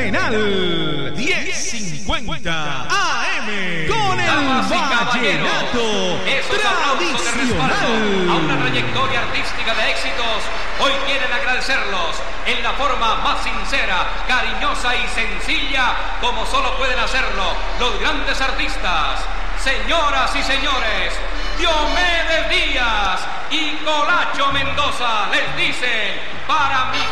Penal 1050 AM con el vallenato tradicional. A una trayectoria artística de éxitos, hoy quieren agradecerlos en la forma más sincera, cariñosa y sencilla como solo pueden hacerlo los grandes artistas. Señoras y señores, Diomedes Díaz y Colacho Mendoza les dicen para mi